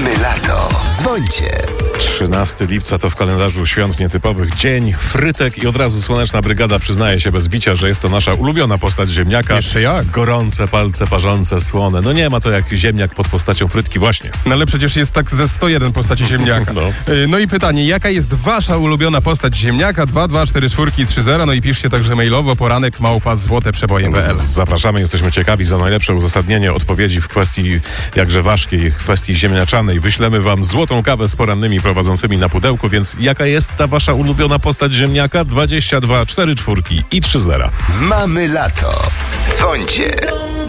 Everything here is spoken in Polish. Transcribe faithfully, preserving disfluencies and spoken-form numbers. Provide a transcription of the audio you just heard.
Mamy lato. Dzwońcie. trzynastego lipca to w kalendarzu świąt nietypowych dzień frytek i od razu Słoneczna Brygada przyznaje się bez bicia, że jest to nasza ulubiona postać ziemniaka. Jeszcze jak? Gorące palce, parzące, słone. No nie ma to jak ziemniak pod postacią frytki właśnie. No ale przecież jest tak ze sto jeden postaci ziemniaka. No. Y, No i pytanie, jaka jest wasza ulubiona postać ziemniaka? dwa dwa cztery cztery trzy zero. No i piszcie także mailowo poranek małpa złote przeboje kropka p l. Zapraszamy, jesteśmy ciekawi za najlepsze uzasadnienie odpowiedzi w kwestii jakże ważkiej, w kwestii ziemniaczanej. Wyślemy wam złotą kawę z porannymi prowadzącymi na pudełku, więc jaka jest ta wasza ulubiona postać ziemniaka? dwadzieścia dwa cztery cztery i trzy zera. Mamy lato. Dzwońcie.